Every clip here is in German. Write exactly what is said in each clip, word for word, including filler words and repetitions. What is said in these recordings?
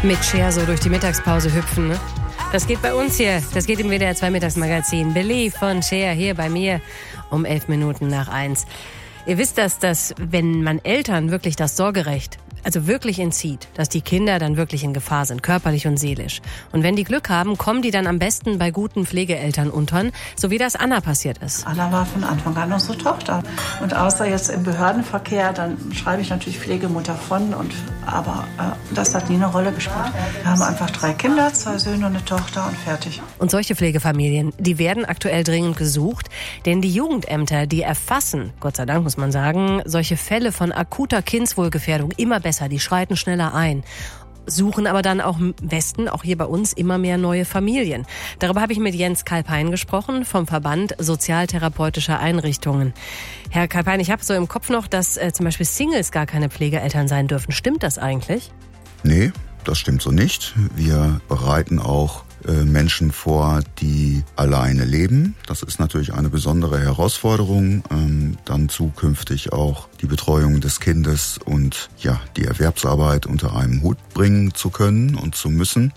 mit Cher so durch die Mittagspause hüpfen, ne? Das geht bei uns hier, das geht im W D R zwei Mittagsmagazin. Believe von Cher hier bei mir um elf Minuten nach eins. Ihr wisst, dass, dass wenn man Eltern wirklich das Sorgerecht, also wirklich entzieht, dass die Kinder dann wirklich in Gefahr sind, körperlich und seelisch. Und wenn die Glück haben, kommen die dann am besten bei guten Pflegeeltern unter, so wie das Anna passiert ist. Anna war von Anfang an unsere Tochter. Und außer jetzt im Behördenverkehr, dann schreibe ich natürlich Pflegemutter von. Und, aber äh, das hat nie eine Rolle gespielt. Wir haben einfach drei Kinder, zwei Söhne und eine Tochter und fertig. Und solche Pflegefamilien, die werden aktuell dringend gesucht. Denn die Jugendämter, die erfassen, Gott sei Dank muss man sagen, solche Fälle von akuter Kindswohlgefährdung immer besser. Die schreiten schneller ein, suchen aber dann auch im Westen, auch hier bei uns, immer mehr neue Familien. Darüber habe ich mit Jens Kalpein gesprochen vom Verband Sozialtherapeutischer Einrichtungen. Herr Kalpein, ich habe so im Kopf noch, dass äh, zum Beispiel Singles gar keine Pflegeeltern sein dürfen. Stimmt das eigentlich? Nee, das stimmt so nicht. Wir bereiten auch Menschen vor, die alleine leben. Das ist natürlich eine besondere Herausforderung. Ähm, dann zukünftig auch die Betreuung des Kindes und ja, die Erwerbsarbeit unter einem Hut bringen zu können und zu müssen.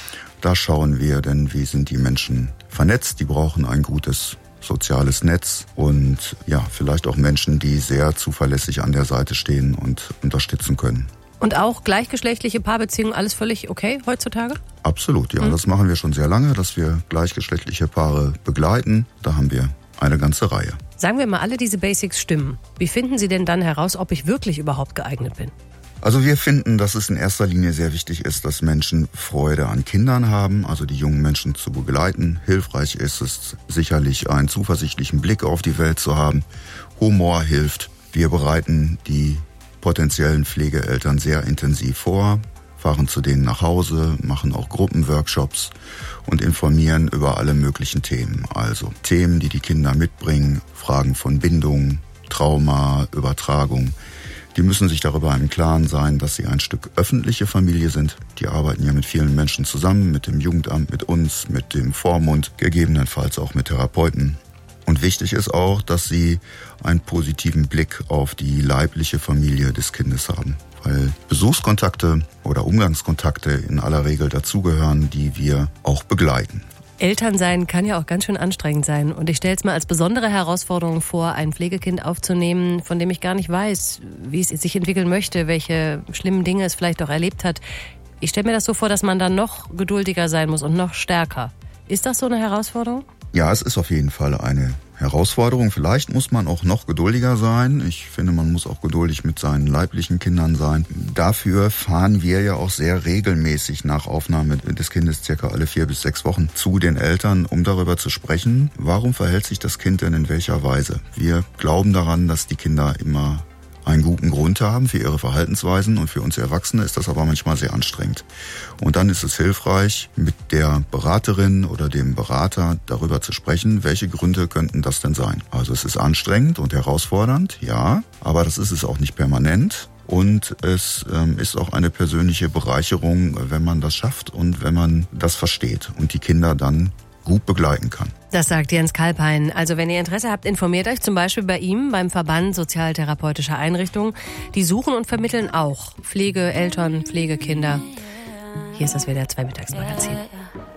Da schauen wir denn, wie sind die Menschen vernetzt. Die brauchen ein gutes soziales Netz und ja, vielleicht auch Menschen, die sehr zuverlässig an der Seite stehen und unterstützen können. Und auch gleichgeschlechtliche Paarbeziehungen, alles völlig okay heutzutage? Absolut, ja. Mhm. Das machen wir schon sehr lange, dass wir gleichgeschlechtliche Paare begleiten. Da haben wir eine ganze Reihe. Sagen wir mal, alle diese Basics stimmen. Wie finden Sie denn dann heraus, ob ich wirklich überhaupt geeignet bin? Also wir finden, dass es in erster Linie sehr wichtig ist, dass Menschen Freude an Kindern haben, also die jungen Menschen zu begleiten. Hilfreich ist es sicherlich, einen zuversichtlichen Blick auf die Welt zu haben. Humor hilft. Wir bereiten die potenziellen Pflegeeltern sehr intensiv vor, fahren zu denen nach Hause, machen auch Gruppenworkshops und informieren über alle möglichen Themen. Also Themen, die die Kinder mitbringen, Fragen von Bindung, Trauma, Übertragung. Die müssen sich darüber im Klaren sein, dass sie ein Stück öffentliche Familie sind. Die arbeiten ja mit vielen Menschen zusammen, mit dem Jugendamt, mit uns, mit dem Vormund, gegebenenfalls auch mit Therapeuten. Und wichtig ist auch, dass sie einen positiven Blick auf die leibliche Familie des Kindes haben. Weil Besuchskontakte oder Umgangskontakte in aller Regel dazugehören, die wir auch begleiten. Elternsein kann ja auch ganz schön anstrengend sein. Und ich stelle es mir als besondere Herausforderung vor, ein Pflegekind aufzunehmen, von dem ich gar nicht weiß, wie es sich entwickeln möchte, welche schlimmen Dinge es vielleicht auch erlebt hat. Ich stelle mir das so vor, dass man dann noch geduldiger sein muss und noch stärker. Ist das so eine Herausforderung? Ja, es ist auf jeden Fall eine Herausforderung. Vielleicht muss man auch noch geduldiger sein. Ich finde, man muss auch geduldig mit seinen leiblichen Kindern sein. Dafür fahren wir ja auch sehr regelmäßig nach Aufnahme des Kindes, circa alle vier bis sechs Wochen, zu den Eltern, um darüber zu sprechen, warum verhält sich das Kind denn in welcher Weise. Wir glauben daran, dass die Kinder immer einen guten Grund haben für ihre Verhaltensweisen und für uns Erwachsene ist das aber manchmal sehr anstrengend. Und dann ist es hilfreich, mit der Beraterin oder dem Berater darüber zu sprechen, welche Gründe könnten das denn sein. Also es ist anstrengend und herausfordernd, ja, aber das ist es auch nicht permanent. Und es ähm, ist auch eine persönliche Bereicherung, wenn man das schafft und wenn man das versteht und die Kinder dann gut begleiten kann. Das sagt Jens Kalpein. Also wenn ihr Interesse habt, informiert euch zum Beispiel bei ihm beim Verband Sozialtherapeutischer Einrichtungen. Die suchen und vermitteln auch Pflegeeltern, Pflegekinder. Hier ist das W D R zwei Mittagsmagazin.